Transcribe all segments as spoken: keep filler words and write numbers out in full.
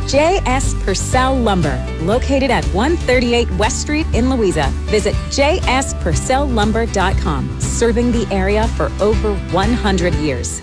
J S Purcell Lumber, located at one thirty-eight West Street in Louisa. Visit j s purcell lumber dot com, serving the area for over one hundred years.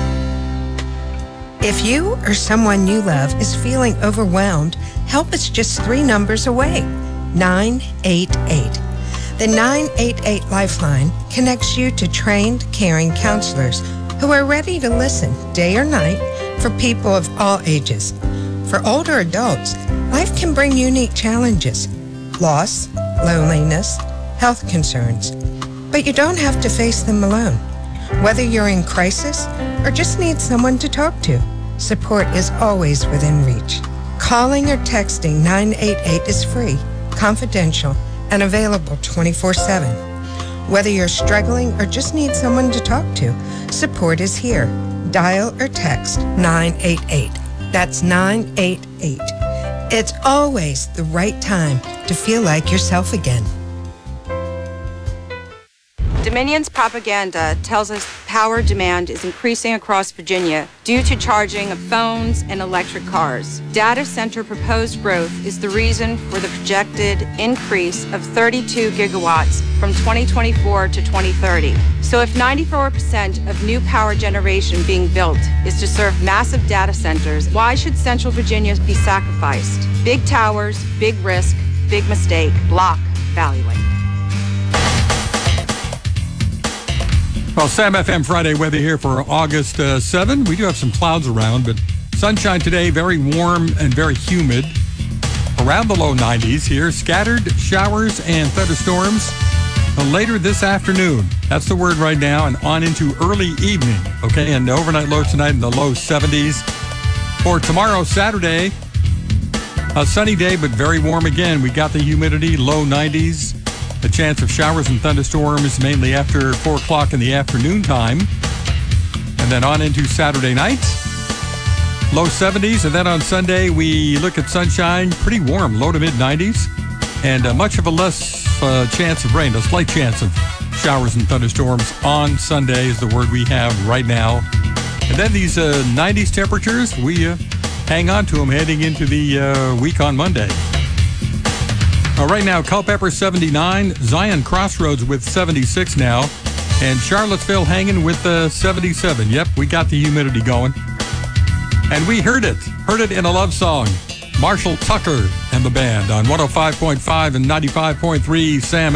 If you or someone you love is feeling overwhelmed, help is just three numbers away. nine eight eight. The nine eight eight Lifeline connects you to trained, caring counselors who are ready to listen day or night for people of all ages. For older adults, life can bring unique challenges: loss, loneliness, health concerns. But you don't have to face them alone. Whether you're in crisis or just need someone to talk to, support is always within reach. Calling or texting nine eight eight is free, confidential, and available twenty-four seven. Whether you're struggling or just need someone to talk to, support is here. Dial or text nine eight eight. That's nine eight eight. It's always the right time to feel like yourself again. Dominion's propaganda tells us power demand is increasing across Virginia due to charging of phones and electric cars. Data center proposed growth is the reason for the projected increase of thirty-two gigawatts from twenty twenty-four to twenty thirty. So if ninety-four percent of new power generation being built is to serve massive data centers, why should Central Virginia be sacrificed? Big towers, big risk, big mistake. Block valuing. Well, Sam F M Friday weather here for August uh, seventh. We do have some clouds around, but sunshine today, very warm and very humid. Around the low nineties here. Scattered showers and thunderstorms uh, later this afternoon. That's the word right now, and on into early evening. Okay, and the overnight low tonight in the low seventies. For tomorrow, Saturday, a sunny day, but very warm again. We got the humidity, low nineties. A chance of showers and thunderstorms mainly after four o'clock in the afternoon time. And then on into Saturday night, low seventies. And then on Sunday, we look at sunshine, pretty warm, low to mid nineties. And uh, much of a less uh, chance of rain, a slight chance of showers and thunderstorms on Sunday is the word we have right now. And then these uh, nineties temperatures, we uh, hang on to them heading into the uh, week on Monday. Uh, right now, Culpeper seventy-nine, Zion Crossroads with seventy-six now, and Charlottesville hanging with uh, seventy-seven. Yep, we got the humidity going. And we heard it, heard it in a love song. Marshall Tucker and the band on one oh five point five and ninety-five point three Sam